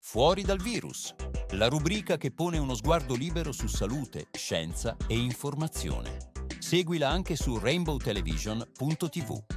Fuori dal virus, la rubrica che pone uno sguardo libero su salute, scienza e informazione. Seguila anche su rainbowtelevision.tv.